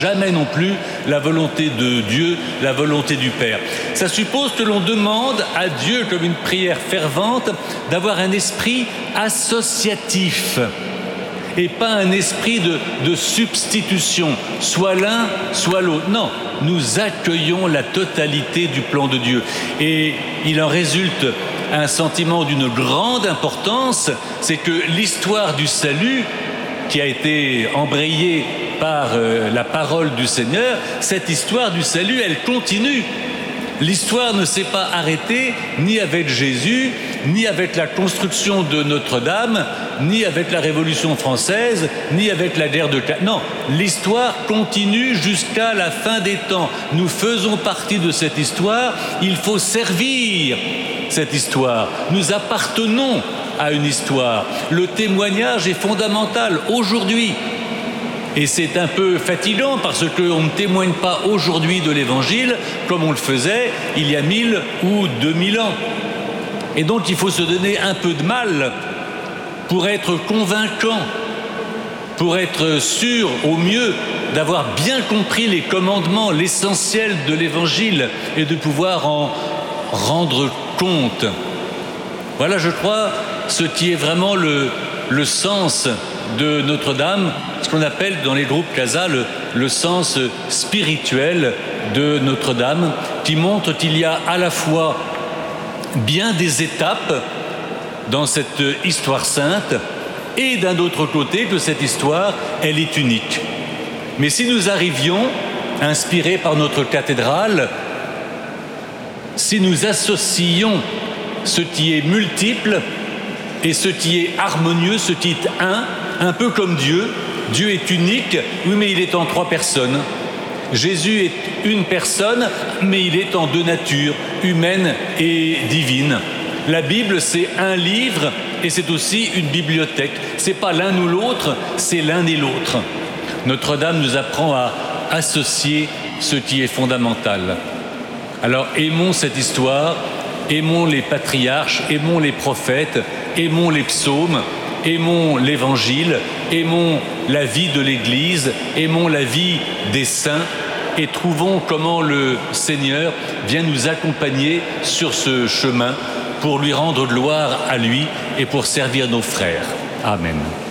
Jamais non plus la volonté de Dieu, la volonté du Père. Ça suppose que l'on demande à Dieu, comme une prière fervente, d'avoir un esprit associatif et pas un esprit de substitution, soit l'un, soit l'autre. Non, nous accueillons la totalité du plan de Dieu. Et il en résulte un sentiment d'une grande importance, c'est que l'histoire du salut, qui a été embrayée par la parole du Seigneur, cette histoire du salut, elle continue. L'histoire ne s'est pas arrêtée ni avec Jésus, ni avec la construction de Notre-Dame, ni avec la Révolution française, ni avec la guerre de... Non, l'histoire continue jusqu'à la fin des temps. Nous faisons partie de cette histoire, il faut servir cette histoire. Nous appartenons à une histoire. Le témoignage est fondamental aujourd'hui. Et c'est un peu fatigant parce qu'on ne témoigne pas aujourd'hui de l'Évangile comme on le faisait il y a 1000 ou 2000 ans. Et donc il faut se donner un peu de mal pour être convaincant, pour être sûr au mieux d'avoir bien compris les commandements, l'essentiel de l'Évangile et de pouvoir en rendre compte. Voilà, je crois, ce qui est vraiment le sens de Notre-Dame, ce qu'on appelle dans les groupes CASA le sens spirituel de Notre-Dame, qui montre qu'il y a à la fois bien des étapes dans cette histoire sainte et d'un autre côté que cette histoire, elle est unique. Mais si nous arrivions, inspirés par notre cathédrale, si nous associons ce qui est multiple et ce qui est harmonieux, ce qui est un peu comme Dieu. Dieu est unique, oui, mais il est en 3 personnes. Jésus est une personne, mais il est en 2 natures, humaine et divine. La Bible, c'est un livre et c'est aussi une bibliothèque. C'est pas l'un ou l'autre, c'est l'un et l'autre. Notre-Dame nous apprend à associer ce qui est fondamental. Alors aimons cette histoire, aimons les patriarches, aimons les prophètes, aimons les psaumes, aimons l'Évangile, aimons la vie de l'Église, aimons la vie des saints et trouvons comment le Seigneur vient nous accompagner sur ce chemin pour lui rendre gloire à lui et pour servir nos frères. Amen.